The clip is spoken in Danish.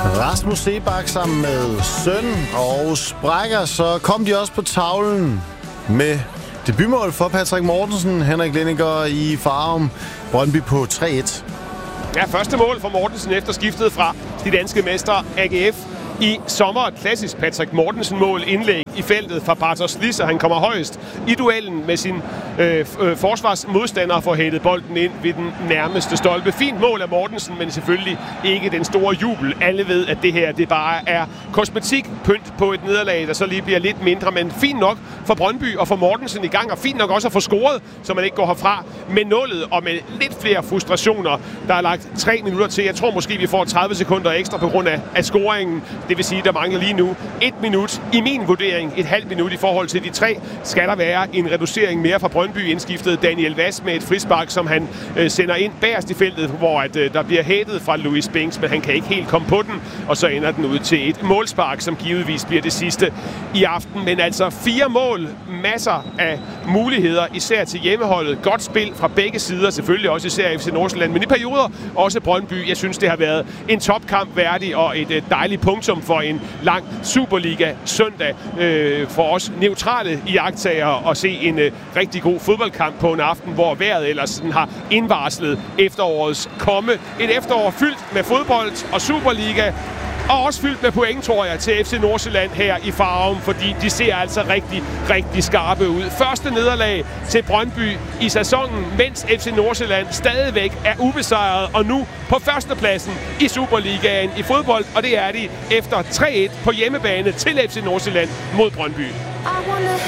Rasmus Seebach sammen med søn og sprækker, så kom de også på tavlen med debutmål for Patrick Mortensen. Henrik Lindinger i Farum. Brøndby på 3-1. Ja, første mål for Mortensen efter skiftet fra de danske mestre AGF i sommer. Et klassisk Patrick Mortensen-mål, indlæg i feltet fra Bartosz Lis, han kommer højst i duellen med sin forsvarsmodstander for hættet bolden ind ved den nærmeste stolpe. Fint mål af Mortensen, men selvfølgelig ikke den store jubel. Alle ved, at det her det bare er kosmetik, pynt på et nederlag, der så lige bliver lidt mindre, men fint nok for Brøndby og for Mortensen i gang, og fint nok også at få scoret, så man ikke går herfra med nullet og med lidt flere frustrationer. Der er lagt 3 minutter til. Jeg tror måske, vi får 30 sekunder ekstra på grund af scoringen. Det vil sige, der mangler lige nu 1 minut i min vurdering. Et halvt minut i forhold til de 3. Skal der være en reducering mere fra Brøndby? Indskiftet Daniel Vass med et frispark, som han sender ind bagerst i feltet, hvor der bliver hættet fra Louis Binks, men han kan ikke helt komme på den, og så ender den ud til et målspark, som givetvis bliver det sidste i aften. Men altså 4 mål, masser af muligheder, især til hjemmeholdet. Godt spil fra begge sider, selvfølgelig også især FC Nordsjælland, men i perioder også Brøndby. Jeg synes, det har været en topkamp værdig og et dejligt punktum for en lang Superliga søndag for os neutrale iagttagere at se en rigtig god fodboldkamp på en aften, hvor vejret ellers sådan har indvarslet efterårets komme. Et efterår fyldt med fodbold og Superliga, og også fyldt med point, tror jeg, til FC Nordsjælland her i Farum, fordi de ser altså rigtig, rigtig skarpe ud. Første nederlag til Brøndby i sæsonen, mens FC Nordsjælland stadigvæk er ubesejret, og nu på førstepladsen i Superligaen i fodbold, og det er de efter 3-1 på hjemmebane til FC Nordsjælland mod Brøndby.